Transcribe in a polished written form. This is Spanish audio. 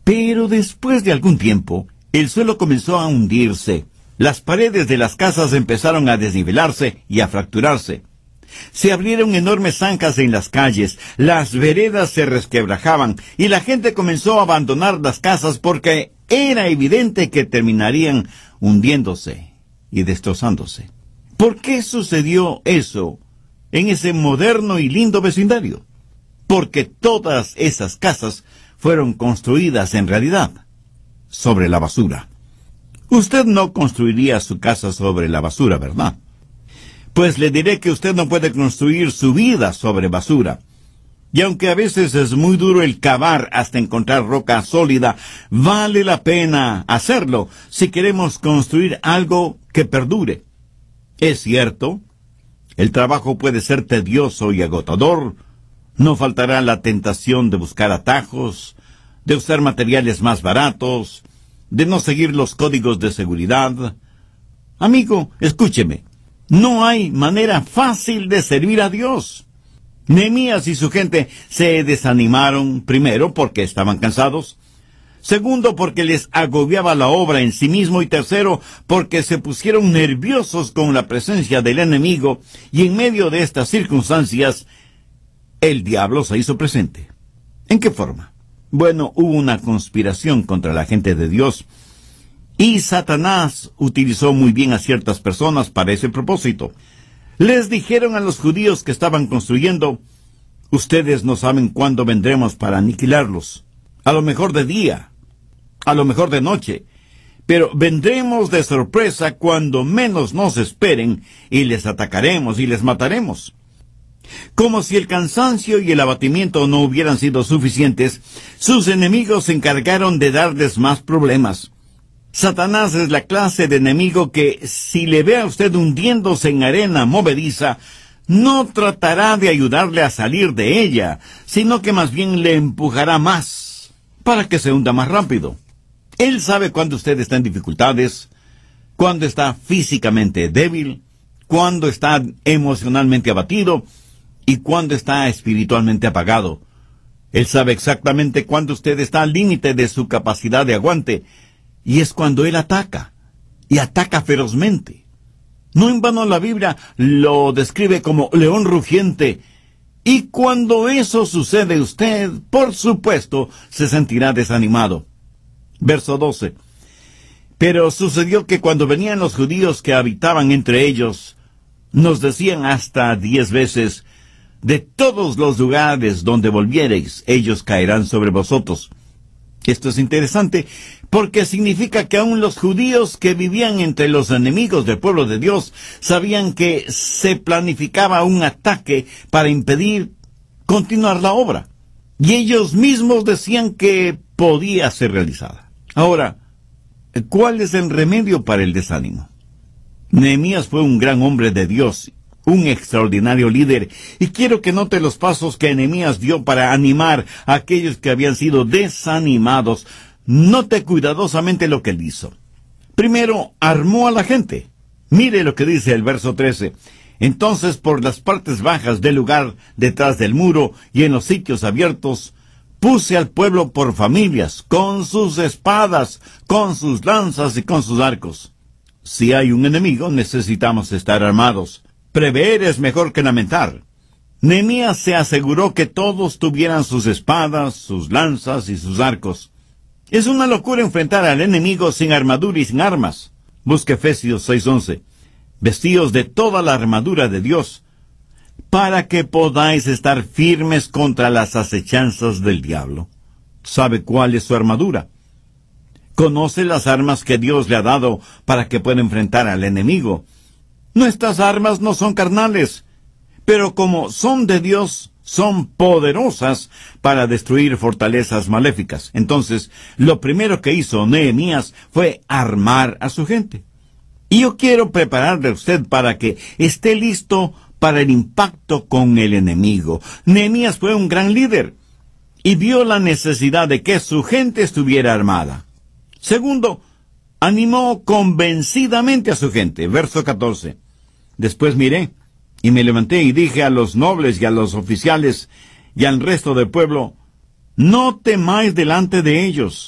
Pero después de algún tiempo, el suelo comenzó a hundirse. Las paredes de las casas empezaron a desnivelarse y a fracturarse. Se abrieron enormes zanjas en las calles, las veredas se resquebrajaban y la gente comenzó a abandonar las casas porque era evidente que terminarían hundiéndose y destrozándose. ¿Por qué sucedió eso en ese moderno y lindo vecindario? Porque todas esas casas fueron construidas en realidad sobre la basura. Usted no construiría su casa sobre la basura, ¿verdad? Pues le diré que usted no puede construir su vida sobre basura. Y aunque a veces es muy duro el cavar hasta encontrar roca sólida, vale la pena hacerlo si queremos construir algo que perdure. Es cierto, el trabajo puede ser tedioso y agotador. No faltará la tentación de buscar atajos, de usar materiales más baratos, de no seguir los códigos de seguridad. Amigo, escúcheme. No hay manera fácil de servir a Dios. Nehemías y su gente se desanimaron, primero porque estaban cansados, segundo porque les agobiaba la obra en sí mismo y tercero porque se pusieron nerviosos con la presencia del enemigo y en medio de estas circunstancias el diablo se hizo presente. ¿En qué forma? Bueno, hubo una conspiración contra la gente de Dios y Satanás utilizó muy bien a ciertas personas para ese propósito. Les dijeron a los judíos que estaban construyendo: ustedes no saben cuándo vendremos para aniquilarlos. A lo mejor de día, a lo mejor de noche, pero vendremos de sorpresa cuando menos nos esperen y les atacaremos y les mataremos. Como si el cansancio y el abatimiento no hubieran sido suficientes, sus enemigos se encargaron de darles más problemas. Satanás es la clase de enemigo que, si le ve a usted hundiéndose en arena movediza, no tratará de ayudarle a salir de ella, sino que más bien le empujará más, para que se hunda más rápido. Él sabe cuando usted está en dificultades, cuando está físicamente débil, cuando está emocionalmente abatido y cuando está espiritualmente apagado. Él sabe exactamente cuando usted está al límite de su capacidad de aguante, y es cuando él ataca, y ataca ferozmente. No en vano la Biblia lo describe como león rugiente, y cuando eso sucede usted, por supuesto, se sentirá desanimado. Verso 12. Pero sucedió que cuando venían los judíos que habitaban entre ellos, nos decían hasta 10 veces: de todos los lugares donde volviereis, ellos caerán sobre vosotros. Esto es interesante, porque significa que aún los judíos que vivían entre los enemigos del pueblo de Dios sabían que se planificaba un ataque para impedir continuar la obra. Y ellos mismos decían que podía ser realizada. Ahora, ¿cuál es el remedio para el desánimo? Nehemías fue un gran hombre de Dios, un extraordinario líder, y quiero que note los pasos que Nehemías dio para animar a aquellos que habían sido desanimados. Note cuidadosamente lo que él hizo. Primero, armó a la gente. Mire lo que dice el verso 13. Entonces, por las partes bajas del lugar, detrás del muro y en los sitios abiertos, puse al pueblo por familias, con sus espadas, con sus lanzas y con sus arcos. Si hay un enemigo, necesitamos estar armados. Prever es mejor que lamentar. Nehemías se aseguró que todos tuvieran sus espadas, sus lanzas y sus arcos. Es una locura enfrentar al enemigo sin armadura y sin armas. Busque Efesios 6:11. Vestíos de toda la armadura de Dios, para que podáis estar firmes contra las acechanzas del diablo. ¿Sabe cuál es su armadura? Conoce las armas que Dios le ha dado para que pueda enfrentar al enemigo. Nuestras armas no son carnales, pero como son de Dios, son poderosas para destruir fortalezas maléficas. Entonces, lo primero que hizo Nehemías fue armar a su gente. Y yo quiero prepararle a usted para que esté listo para el impacto con el enemigo. Nehemías fue un gran líder y vio la necesidad de que su gente estuviera armada. Segundo, animó convencidamente a su gente. Verso 14. Después miré, y me levanté y dije a los nobles y a los oficiales y al resto del pueblo: no temáis delante de ellos,